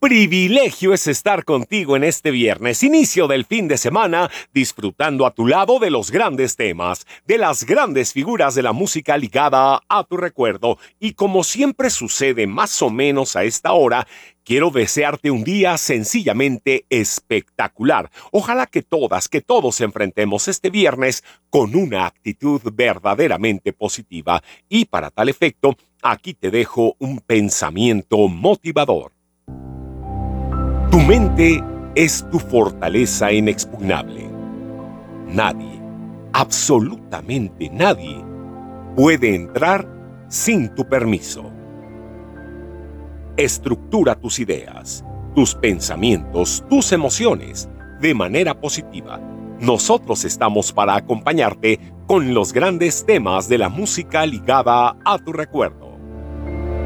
privilegio es estar contigo en este viernes, inicio del fin de semana, disfrutando a tu lado de los grandes temas, de las grandes figuras de la música ligada a tu recuerdo. Y como siempre sucede más o menos a esta hora, quiero desearte un día sencillamente espectacular. Ojalá que todos enfrentemos este viernes con una actitud verdaderamente positiva. Y para tal efecto, aquí te dejo un pensamiento motivador. Tu mente es tu fortaleza inexpugnable. Nadie, absolutamente nadie, puede entrar sin tu permiso. Estructura tus ideas, tus pensamientos, tus emociones de manera positiva. Nosotros estamos para acompañarte con los grandes temas de la música ligada a tu recuerdo.